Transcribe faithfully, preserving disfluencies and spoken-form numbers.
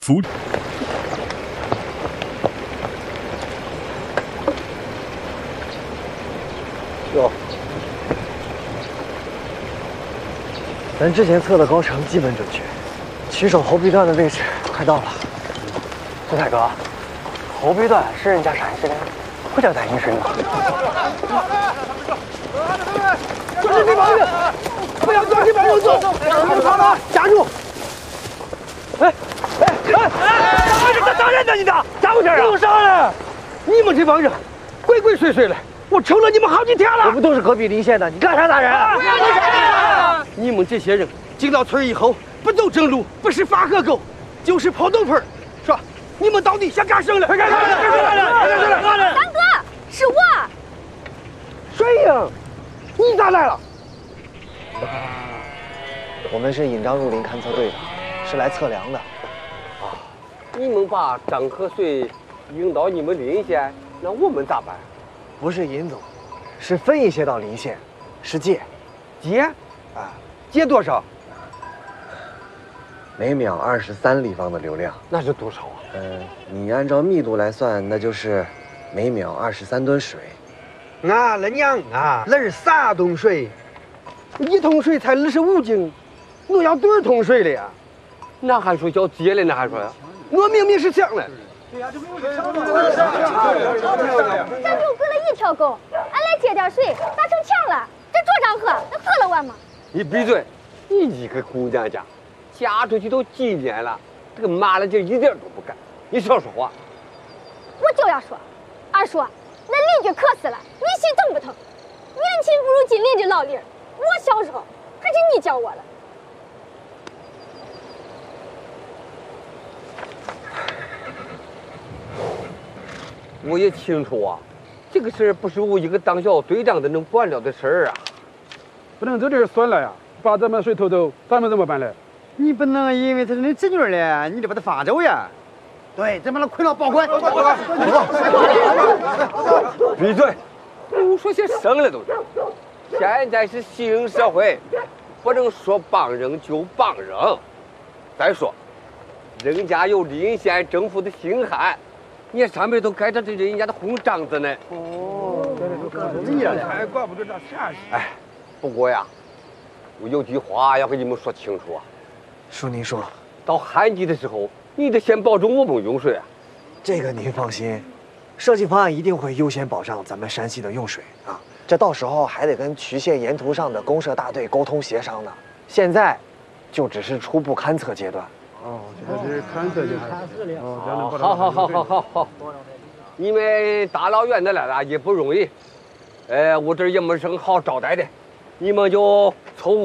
福。 哟，咱之前测的高程基本准确，骑手后臂段的位置快到了。周大哥，后臂段是人家陕西的，不叫咱饮水吗？就是这帮人，不要叫这帮人走，让他们夹住。哎哎哎！这这当然的，你的咋回事啊？有啥了？你们这帮人鬼鬼祟祟的，我瞅了你们好几天了。我们都是隔壁邻县的，你干啥打人啊？你们这些人进到村以后，不走正路，不是发河沟，就是跑东坡，是吧？你们到底想干什么了？干什么了？干什么了？ 三哥，是我。 谁呀？你咋来了？我们是引张入林勘测队的，是来测量的。 啊，你们把张和水引到你们临县，那我们咋办？ 不是引走，是分一些到临县，是借。 借？啊，借多少？ 每秒二十三立方的流量。 那是多少啊？ 呃，你按照密度来算，那就是每秒二十三吨水。 俺了娘啊，那是啥吨水？一桶水才二十五斤，我要多少桶水了呀？那还说叫借了，那还说呀？我明明是抢了。对呀，这不是抢吗？ 咱就隔了一条沟，俺来借点水，咋成抢了？这桌上喝，能喝了完吗？ 你闭嘴！你一个姑娘家，嫁出去都几年了，这个麻了劲一点都不干。你少说话。 我就要说，二叔，那邻居渴死了，你心疼不疼？年轻不如金邻居老李儿，我小时候还是你教我了。 我也清楚啊，这个事儿不是我一个当小队长的能管了的事儿啊。 不能就这儿算了呀，把咱们水偷走，咱们怎么办嘞？ 你不能因为他是你侄女嘞，你就把他放走呀。对，咱把他捆了保管。 闭嘴！都说些什么了都是。现在是新社会，不能说帮人就帮人。再说，人家有临县政府的信函，你上面都盖着这人家的红章子呢。 哦，这都还怪不得这啥事。 哎，不过呀，我有句话要跟你们说清楚啊。 叔，您说， 到旱季的时候，你得先保证我们用水啊。 这个您放心，设计方案一定会优先保障咱们山西的用水啊。这到时候还得跟渠县沿途上的公社大队沟通协商呢。现在，就只是初步勘测阶段。 哦，这是勘测阶段。哦， 好好好好好好。你们大老远的来了也不容易，呃，我这儿也没什么好招待的，你们就